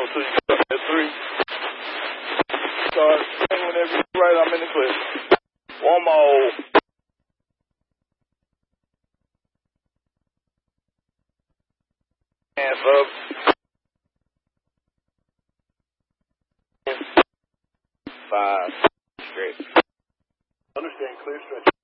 till you get at 3. Start swing whenever you're right. I'm in the clip. One more. Hands up. 5. Straight. Understand, clear stretch.